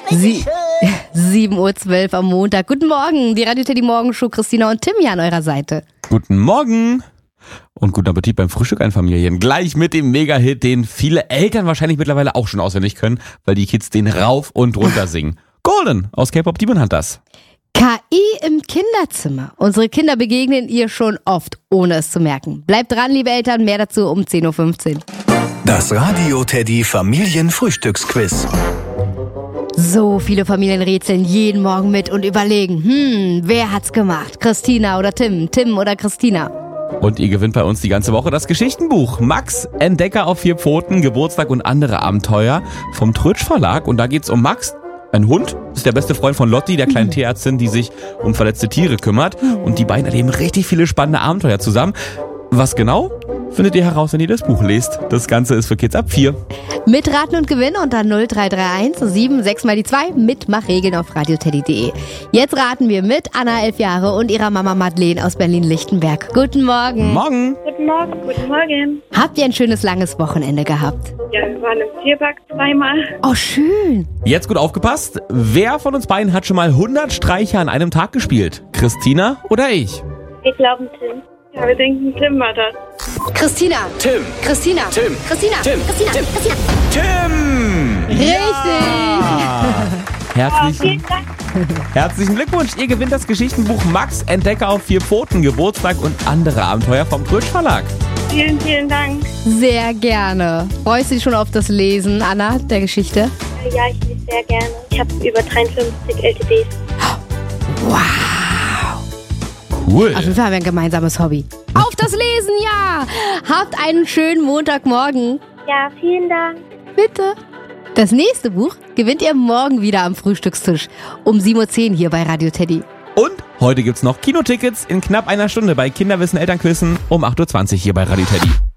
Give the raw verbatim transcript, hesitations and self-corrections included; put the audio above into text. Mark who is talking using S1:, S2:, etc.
S1: Sie- sieben Uhr zwölf am Montag. Guten Morgen, die Radio Teddy Morgenshow. Christina und Tim hier an eurer Seite.
S2: Guten Morgen und guten Appetit beim Frühstück an Familien. Gleich mit dem Mega-Hit, den viele Eltern wahrscheinlich mittlerweile auch schon auswendig können, weil die Kids den rauf und runter singen. Golden aus K-Pop Demon Hunters.
S1: K I im Kinderzimmer. Unsere Kinder begegnen ihr schon oft, ohne es zu merken. Bleibt dran, liebe Eltern, mehr dazu um zehn Uhr fünfzehn.
S3: Das Radio Teddy Familienfrühstücksquiz.
S1: So viele Familien rätseln jeden Morgen mit und überlegen, hm, wer hat's gemacht? Christina oder Tim? Tim oder Christina?
S2: Und ihr gewinnt bei uns die ganze Woche das Geschichtenbuch Max, Entdecker auf vier Pfoten, Geburtstag und andere Abenteuer vom Trötsch Verlag. Und da geht's um Max, ein Hund, ist der beste Freund von Lotti, der kleinen Tierärztin, die sich um verletzte Tiere kümmert. Und die beiden erleben richtig viele spannende Abenteuer zusammen. Was genau? Findet ihr heraus, wenn ihr das Buch lest. Das Ganze ist für Kids ab vier.
S1: Mitraten und gewinnen unter null drei drei eins sieben sechs mal die zwei. Mitmachregeln auf radioteddy punkt de. Jetzt raten wir mit Anna, elf Jahre, und ihrer Mama Madeleine aus Berlin-Lichtenberg. Guten Morgen.
S2: Morgen.
S4: Guten Morgen, guten Morgen.
S1: Habt ihr ein schönes, langes Wochenende gehabt?
S4: Ja, wir waren im Tierpark zweimal.
S1: Oh, schön.
S2: Jetzt gut aufgepasst. Wer von uns beiden hat schon mal hundert Streiche an einem Tag gespielt? Christina oder ich?
S4: Wir glauben Tim. Ja, wir denken, Tim war das.
S1: Christina.
S3: Tim.
S1: Christina.
S3: Tim.
S1: Christina.
S3: Tim.
S1: Christina.
S3: Tim.
S1: Christina.
S2: Tim!
S1: Richtig.
S2: Herzlichen,
S4: Vielen Dank.
S2: herzlichen Glückwunsch. Ihr gewinnt das Geschichtenbuch Max, Entdecker auf vier Pfoten, Geburtstag und andere Abenteuer vom Trötsch Verlag.
S4: Vielen, vielen Dank.
S1: Sehr gerne. Freust du dich schon auf das Lesen, Anna, der Geschichte?
S4: Ja, ich lese sehr gerne. Ich habe über dreiundfünfzig L T Ds.
S1: Wow.
S2: Cool.
S1: Auf jeden Fall haben wir ein gemeinsames Hobby. Auf das Lesen, ja! Habt einen schönen Montagmorgen.
S4: Ja, vielen Dank.
S1: Bitte. Das nächste Buch gewinnt ihr morgen wieder am Frühstückstisch. Um sieben Uhr zehn hier bei Radio Teddy.
S2: Und heute gibt's noch Kinotickets in knapp einer Stunde bei Kinderwissen Elternquissen um acht Uhr zwanzig hier bei Radio Teddy.